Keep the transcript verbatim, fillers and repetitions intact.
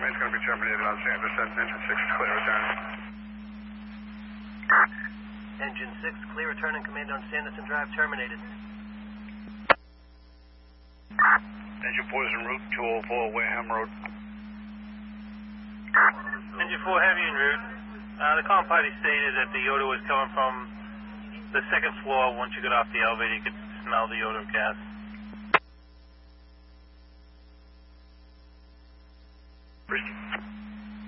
is going to be terminated on Sanderson. Engine six, clear return. Engine six, clear return and command on Sanderson Drive terminated. Engine four is en route, two oh four Wareham Road. Engine four heavy en route. Uh, the comm party stated that the odor was coming from the second floor. Once you got off the elevator, you could smell the odor of gas. Bristol.